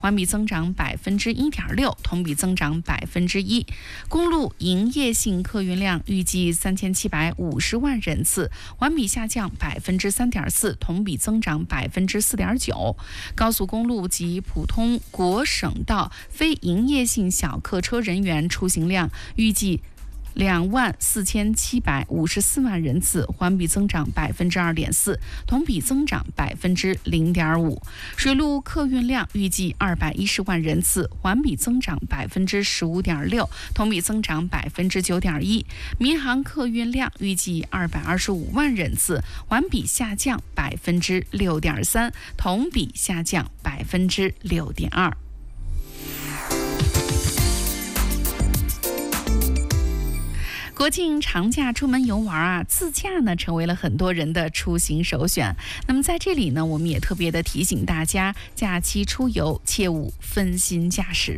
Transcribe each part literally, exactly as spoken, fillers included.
环比增长百分之一点六，同比增长百分之一。公路营业性客运量预计三千七百五十万人次，环比下降百分之三点四，同比增长百分之四点九。高速公路及普通国省道非营业性小客车人员出行量预计两万四千七百五十四万人次，环比增长百分之二点四，同比增长百分之零点五。水路客运量预计二百一十万人次，环比增长百分之十五点六，同比增长百分之九点一。民航客运量预计二百二十五万人次，环比下降百分之六点三，同比下降百分之六点二。国庆长假出门游玩啊，自驾呢成为了很多人的出行首选。那么在这里呢，我们也特别的提醒大家，假期出游切勿分心驾驶。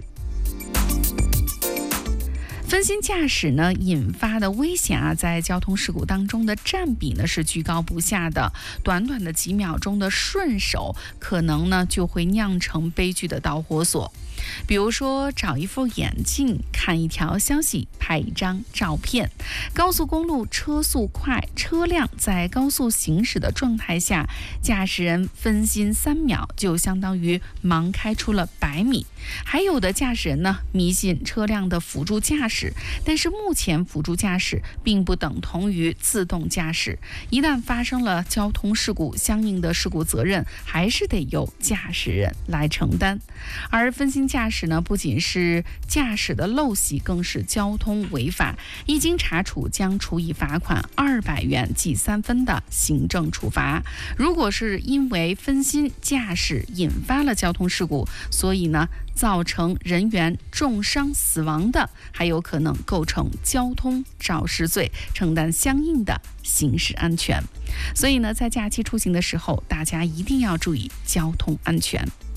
分心驾驶呢引发的危险啊，在交通事故当中的占比呢是居高不下的。短短的几秒钟的顺手，可能呢就会酿成悲剧的导火索。比如说，找一副眼镜，看一条消息，拍一张照片。高速公路车速快，车辆在高速行驶的状态下，驾驶人分心三秒，就相当于盲开出了百米。还有的驾驶人呢，迷信车辆的辅助驾驶，但是目前辅助驾驶并不等同于自动驾驶。一旦发生了交通事故，相应的事故责任还是得由驾驶人来承担。而分心驾驶呢，不仅是驾驶的陋习，更是交通违法，一经查处将处以罚款二百元记三分的行政处罚。如果是因为分心驾驶引发了交通事故，所以呢造成人员重伤死亡的，还有可能构成交通肇事罪，承担相应的刑事安全。所以呢，在假期出行的时候，大家一定要注意交通安全。